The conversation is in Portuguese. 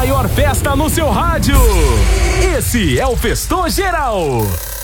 maior festa no seu rádio. Esse é o Festou Geral.